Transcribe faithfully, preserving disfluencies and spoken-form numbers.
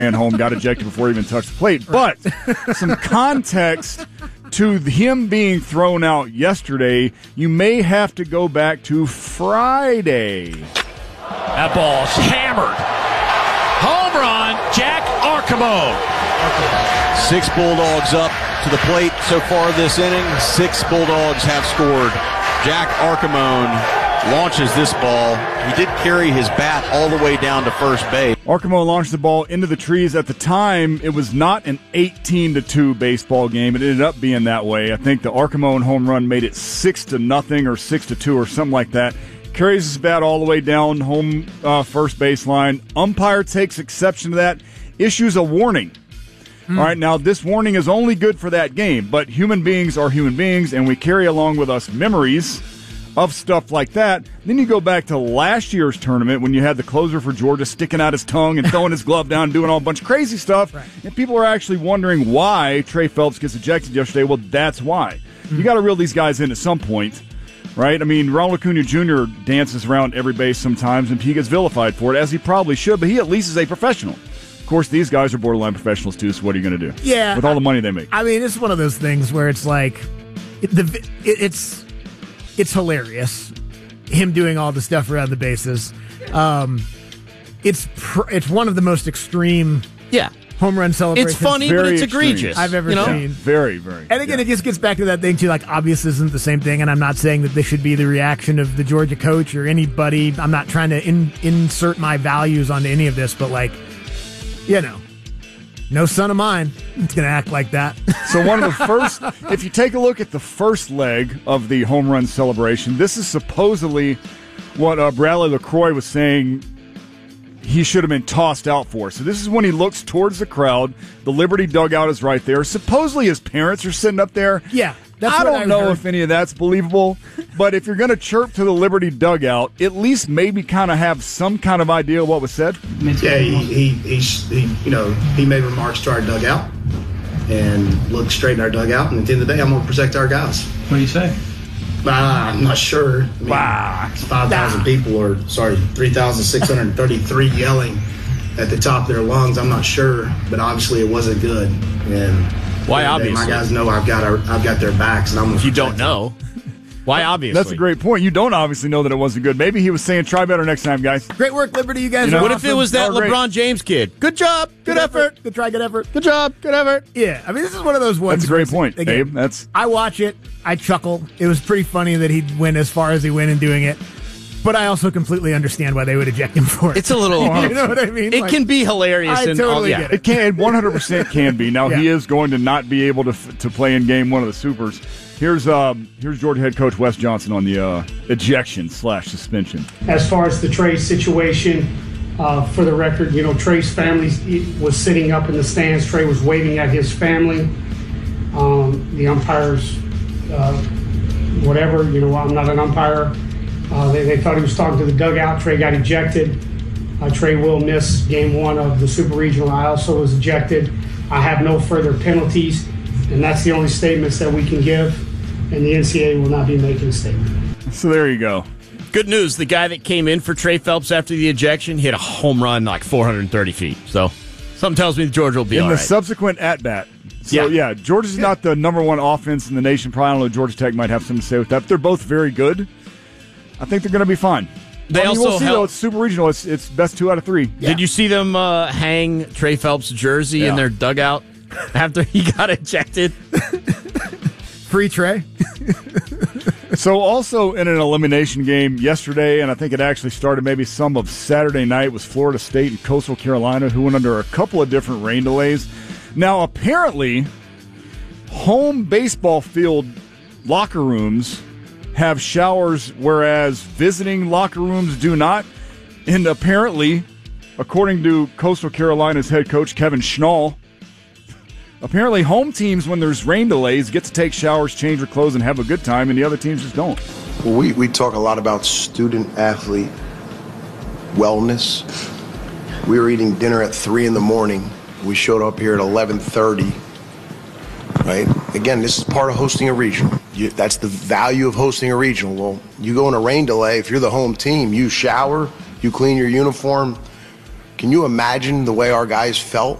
and home got ejected before he even touched the plate. But some context to him being thrown out yesterday, you may have to go back to Friday. That ball's hammered. Home run, Jack Arcamone. Six Bulldogs up to the plate so far this inning. Six Bulldogs have scored. Jack Arcamone launches this ball. He did carry his bat all the way down to first base. Arcamone launched the ball into the trees. At the time, it was not an eighteen to two baseball game. It ended up being that way. I think the Arcamone home run made it six to nothing or six to two or something like that. Carries his bat all the way down home uh, first baseline. Umpire takes exception to that, issues a warning. Mm. All right, now this warning is only good for that game, but human beings are human beings, and we carry along with us memories of stuff like that. Then you go back to last year's tournament when you had the closer for Georgia sticking out his tongue and throwing his glove down and doing all a bunch of crazy stuff. Right. And people are actually wondering why Trey Phelps gets ejected yesterday. Well, that's why. Mm-hmm. You got to reel these guys in at some point, right? I mean, Ronald Acuna Junior dances around every base sometimes, and he gets vilified for it, as he probably should, but he at least is a professional. Of course, these guys are borderline professionals, too, so what are you going to do? Yeah. With all the money they make. I mean, it's one of those things where it's like, it, the, it, it's it's hilarious, him doing all the stuff around the bases. Um, it's pr- it's one of the most extreme yeah. home run celebrations. It's funny, very but it's extreme. egregious. I've ever you know? seen. Yeah, very, very. And again, yeah. it just gets back to that thing, too, like, obvious isn't the same thing, and I'm not saying that this should be the reaction of the Georgia coach or anybody. I'm not trying to in, insert my values onto any of this, but, like, you know, no son of mine is going to act like that. So one of the first, if you take a look at the first leg of the home run celebration, this is supposedly what uh, Bradley LaCroix was saying he should have been tossed out for. So this is when he looks towards the crowd. The Liberty dugout is right there. Supposedly his parents are sitting up there. Yeah. That's I what don't I know heard. if any of that's believable, but if you're going to chirp to the Liberty dugout, at least maybe kind of have some kind of idea of what was said. Yeah, he, he, he, he, you know, he made remarks to our dugout and looked straight in our dugout, and at the end of the day, I'm going to protect our guys. What do you say? Uh, I'm not sure. I mean, Wow. five thousand people, or sorry, three thousand six hundred thirty-three yelling at the top of their lungs. I'm not sure, but obviously it wasn't good. And Why and obviously? My guys know I've got our, I've got their backs, and I'm. If you don't know, why obviously? That's a great point. You don't obviously know that it wasn't good. Maybe he was saying, try better next time, guys. Great work, Liberty. You guys You know, are What awesome. if it was that Oh, great. LeBron James kid? Good job, good, Good effort. Good try, good effort. Good job, good effort. Yeah, I mean, this is one of those ones. That's a great where point, it's- again, Abe. That's I watch it, I chuckle. It was pretty funny that he went as far as he went in doing it, but I also completely understand why they would eject him for it. It's a little. You know what I mean? It Like, can be hilarious. I and totally all, yeah. get it. It can, it one hundred percent can be. Now, he Yeah. is going to not be able to f- to play in game one of the Supers. Here's um, here's Georgia head coach Wes Johnson on the uh, ejection slash suspension. As far as the Trey situation, uh, for the record, you know, Trey's family was sitting up in the stands. Trey was waving at his family. Um, the umpires, uh, whatever, you know, I'm not an umpire. Uh, they, they thought he was talking to the dugout. Trey got ejected. Uh, Trey will miss game one of the Super Regional. I also was ejected. I have no further penalties, and that's the only statements that we can give, and the N C double A will not be making a statement. So there you go. Good news. The guy that came in for Trey Phelps after the ejection hit a home run like four hundred thirty feet. So something tells me Georgia will be In all the right. subsequent at-bat. So, Yeah. yeah, Georgia's not the number one offense in the nation. Probably, I don't know, Georgia Tech might have something to say with that. But they're both very good. I think they're going to be fine. They I mean, also we'll see, help- though. It's Super Regional. It's, it's best two out of three. Did you see them uh, hang Trey Phelps' jersey Yeah. in their dugout after he got ejected? Free Trey. So also in an elimination game yesterday, and I think it actually started maybe some of Saturday night, was Florida State and Coastal Carolina, who went under a couple of different rain delays. Now, apparently, home baseball field locker rooms have showers, whereas visiting locker rooms do not. And apparently, according to Coastal Carolina's head coach, Kevin Schnall, apparently home teams, when there's rain delays, get to take showers, change their clothes, and have a good time, and the other teams just don't. Well, we, we talk a lot about student-athlete wellness. We were eating dinner at three in the morning. We showed up here at eleven thirty, right? Again, this is part of hosting a regional. You, that's the value of hosting a regional. Well, you go in a rain delay, if you're the home team, you shower, you clean your uniform, Can you imagine the way our guys felt